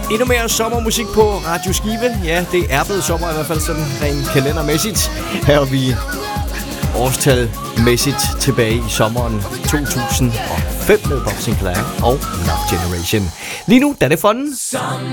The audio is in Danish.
Endnu mere sommermusik på Radio Skive. Ja, det er blevet sommer i hvert fald sådan rent kalendermæssigt. Her er vi årstalmæssigt tilbage i sommeren 2005 med Bob Sinclair og Love Generation. Lige nu, der er det fun.